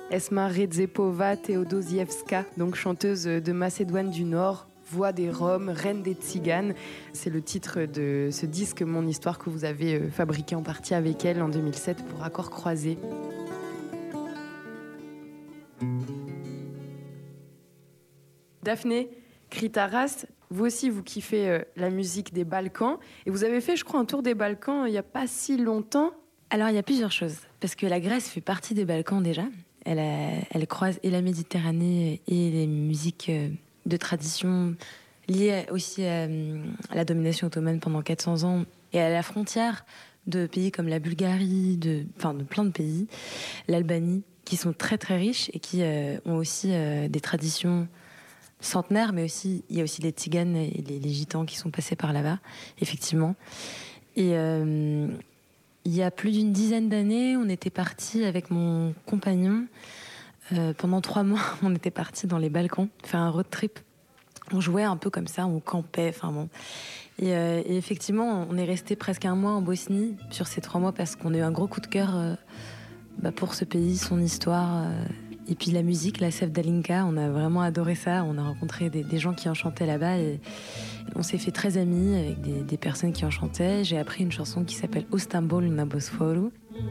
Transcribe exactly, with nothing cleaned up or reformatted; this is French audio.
Esma Redzepova Teodosievska, donc chanteuse de Macédoine du Nord, voix des Roms, reine des Tziganes. C'est le titre de ce disque Mon Histoire que vous avez fabriqué en partie avec elle en deux mille sept pour Accords Croisés. Daphné Kritaras, vous aussi vous kiffez la musique des Balkans et vous avez fait, je crois, un tour des Balkans il n'y a pas si longtemps. Alors il y a plusieurs choses, parce que la Grèce fait partie des Balkans déjà. Elle, a, elle croise et la Méditerranée et les musiques de tradition liées aussi à, à la domination ottomane pendant quatre cents ans et à la frontière de pays comme la Bulgarie, de, enfin de plein de pays, l'Albanie, qui sont très très riches et qui euh, ont aussi euh, des traditions centenaires, mais aussi il y a aussi les Tziganes et les, les Gitans qui sont passés par là-bas, effectivement. Et euh, il y a plus d'une dizaine d'années, on était partis avec mon compagnon. Euh, pendant trois mois, on était partis dans les Balkans, faire un road trip. On jouait un peu comme ça, on campait, enfin bon. Et, euh, et effectivement, on est resté presque un mois en Bosnie sur ces trois mois parce qu'on a eu un gros coup de cœur euh, bah, pour ce pays, son histoire. Euh, et puis la musique, la Sevdalinka, on a vraiment adoré ça. On a rencontré des, des gens qui en chantaient là-bas et on s'est fait très amis avec des, des personnes qui en chantaient. J'ai appris une chanson qui s'appelle Ostambol na Bosforu.